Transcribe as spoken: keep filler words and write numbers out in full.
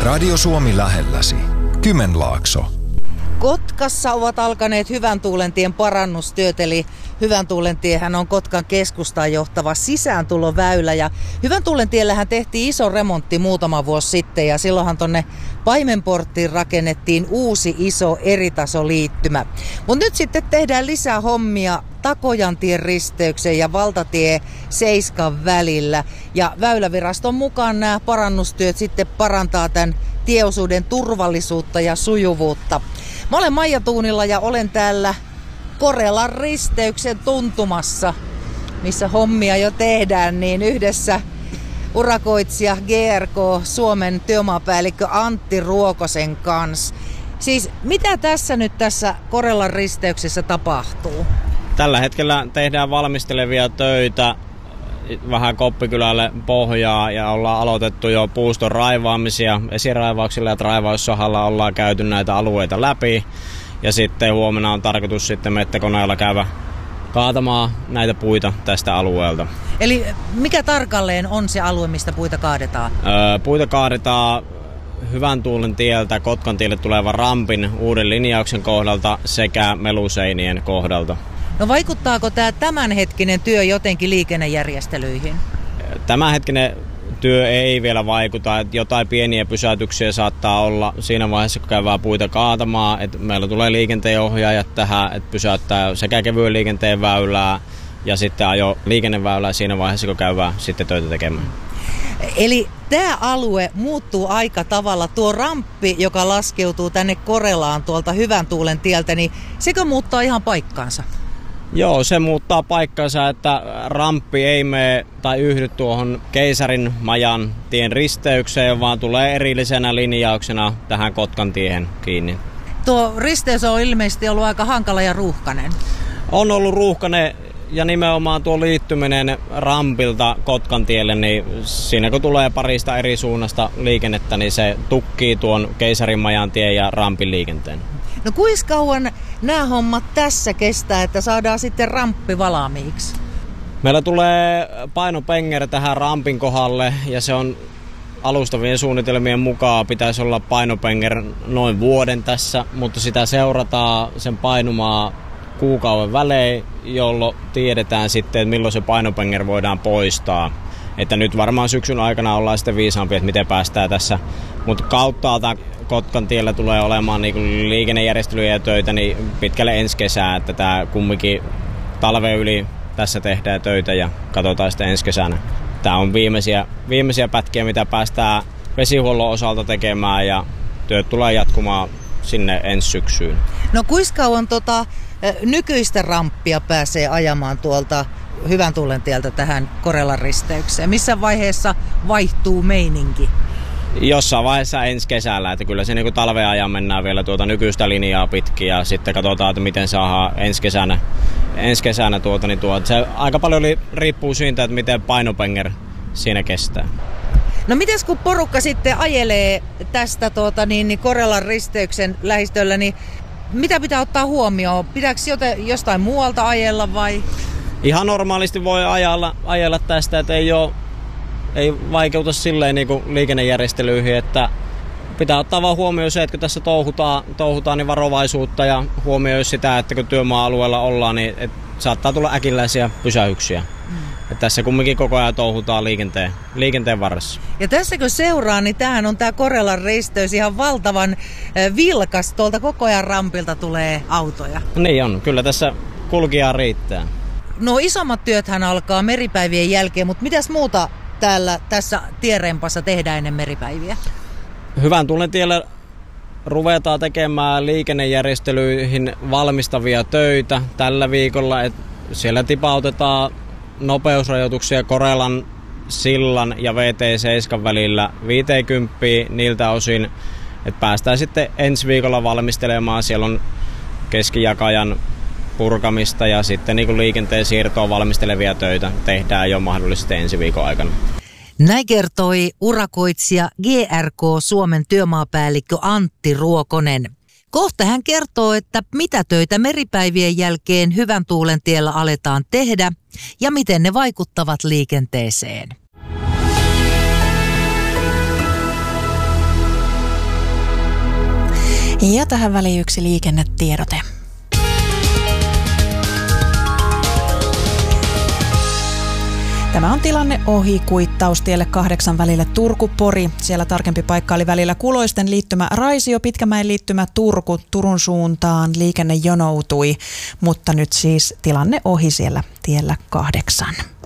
Radio Suomi lähelläsi. Kymenlaakso. Kotkassa ovat alkaneet Hyvän tuulen tien parannustyöt, eli Hyvän tuulen tiehän on Kotkan keskustaan johtava sisääntuloväylä. Ja Hyvän tuulen tiellähän tehtiin iso remontti muutama vuosi sitten, ja silloinhan tonne Paimenporttiin rakennettiin uusi iso eritasoliittymä. Mutta nyt sitten tehdään lisää hommia Takojantien risteyksen ja valtatie seitsemän välillä. Ja Väyläviraston mukaan nämä parannustyöt sitten parantaa tämän tieosuuden turvallisuutta ja sujuvuutta. Mä olen Maija Tuunilla ja olen täällä Korelan risteyksen tuntumassa, missä hommia jo tehdään, niin yhdessä urakoitsija G R K Suomen työmaapäällikkö Antti Ruokosen kanssa. Siis mitä tässä nyt tässä Korelan risteyksessä tapahtuu? Tällä hetkellä tehdään valmistelevia töitä vähän Koppikylälle pohjaa ja ollaan aloitettu jo puuston raivaamisia. Esiraivauksilla ja raivaussahalla ollaan käyty näitä alueita läpi. Ja sitten huomenna on tarkoitus sitten mettäkoneella käydä kaatamaan näitä puita tästä alueelta. Eli mikä tarkalleen on se alue, mistä puita kaadetaan? Öö, puita kaadetaan Hyvän tuulen tieltä Kotkan tielle tulevan rampin uuden linjauksen kohdalta sekä meluseinien kohdalta. No vaikuttaako tämä tämänhetkinen työ jotenkin liikennejärjestelyihin? Tämänhetkinen työ ei vielä vaikuta, että jotain pieniä pysäytyksiä saattaa olla siinä vaiheessa, kun käydään puita kaatamaan. Että meillä tulee liikenteenohjaajat tähän, että pysäyttää sekä kevyen liikenteen väylää ja sitten ajo liikenneväylää siinä vaiheessa, kun käydään sitten töitä tekemään. Eli tämä alue muuttuu aika tavalla. Tuo ramppi, joka laskeutuu tänne Korelaan tuolta Hyvän tuulen tieltä, niin sekö muuttaa ihan paikkaansa? Joo, se muuttaa paikkansa, että ramppi ei mene tai yhdy tuohon Keisarin majan tien risteykseen, vaan tulee erillisenä linjauksena tähän Kotkan tiehen kiinni. Tuo risteys on ilmeisesti ollut aika hankala ja ruuhkainen. On ollut ruuhkainen ja nimenomaan tuo liittyminen rampilta Kotkan tielle, niin siinä kun tulee parista eri suunnasta liikennettä, niin se tukkii tuon Keisarin majan tien ja rampin liikenteen. No kuinka kauan nämä hommat tässä kestää, että saadaan sitten ramppi valmiiksi? Meillä tulee painopenger tähän rampin kohdalle ja se on alustavien suunnitelmien mukaan pitäisi olla painopenger noin vuoden tässä, mutta sitä seurataan sen painumaa kuukauden välein, jolloin tiedetään sitten, että milloin se painopenger voidaan poistaa. Että nyt varmaan syksyn aikana ollaan sitten viisaampia, että miten päästään tässä. Mutta kauttaalta Kotkan tiellä tulee olemaan niinku liikennejärjestelyjä ja töitä niin pitkälle ensi kesää, että tämä kumminkin talven yli tässä tehdään töitä ja katsotaan sitten ensi kesänä. Tämä on viimeisiä, viimeisiä pätkiä, mitä päästään vesihuollon osalta tekemään ja työt tulee jatkumaan sinne ensi syksyyn. No kuinka kauan tota, nykyistä ramppia pääsee ajamaan tuolta Hyvän tuulen tieltä tähän Korelan risteykseen? Missä vaiheessa vaihtuu meininki? Jossain vaiheessa ensi kesällä, että kyllä se niin kuin talven ajan mennään vielä tuota nykyistä linjaa pitkin ja sitten katsotaan, että miten saadaan ensi kesänä, ensi kesänä tuota, niin tuota. Se aika paljon riippuu siitä, että miten painopenger siinä kestää. No mites kun porukka sitten ajelee tästä tuota, niin, niin Korelan risteyksen lähistöllä, niin mitä pitää ottaa huomioon? Pitääkö joten, jostain muualta ajella vai? Ihan normaalisti voi ajalla, ajella tästä, että ei ole Ei vaikeuta silleen niin kuin liikennejärjestelyihin, että pitää ottaa vaan huomioon se, että kun tässä touhutaan, touhutaan niin varovaisuutta ja huomioi sitä, että kun työmaa-alueella ollaan, niin että saattaa tulla äkilläisiä pysähyksiä. Mm. Että tässä kumminkin koko ajan touhutaan liikenteen, liikenteen varressa. Ja tässä kun seuraa, niin tämähän on tämä Korelan risteys ihan valtavan vilkas. Tuolta koko ajan rampilta tulee autoja. Niin on, kyllä tässä kulkijaa riittää. No isommat työthän alkaa meripäivien jälkeen, mutta mitäs muuta täällä tässä tierempassa tehdään ennen meripäiviä? Hyvän tuulen tiellä ruvetaan tekemään liikennejärjestelyihin valmistavia töitä tällä viikolla. Et siellä tipautetaan nopeusrajoituksia Korelan sillan ja V T seitsemän välillä viisikymmentä niiltä osin, että päästään sitten ensi viikolla valmistelemaan. Siellä on keskijakajan purkamista ja sitten niin kuin liikenteen siirtoa valmistelevia töitä tehdään jo mahdollisesti ensi viikon aikana. Näin kertoi urakoitsija G R K Suomen työmaapäällikkö Antti Ruokonen. Kohta hän kertoo, että mitä töitä meripäivien jälkeen Hyvän tuulen tiellä aletaan tehdä ja miten ne vaikuttavat liikenteeseen. Ja tähän väliin yksi liikennetiedote. Tämä on tilanne ohi kuittaustielle kahdeksan välille Turku-Pori. Siellä tarkempi paikka oli välillä Kuloisten liittymä Raisio, Pitkämäen liittymä Turku. Turun suuntaan liikenne jonoutui, mutta nyt siis tilanne ohi siellä tiellä kahdeksan.